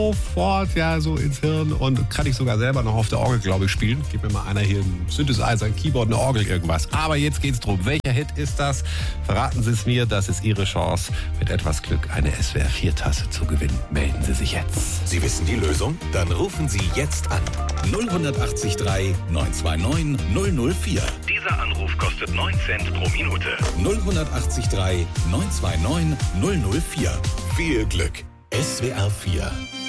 sofort ja so ins Hirn und kann ich sogar selber noch auf der Orgel, glaube ich, spielen. Gib mir mal einer hier einen Synthesizer, ein Keyboard, eine Orgel, irgendwas. Aber jetzt geht's drum. Welcher Hit ist das? Verraten Sie es mir, das ist Ihre Chance, mit etwas Glück eine SWR-4-Tasse zu gewinnen. Melden Sie sich jetzt. Sie wissen die Lösung? Dann rufen Sie jetzt an. 0183 929 004. Dieser Anruf kostet 9 Cent pro Minute. 0183 929 004. Viel Glück. SWR 4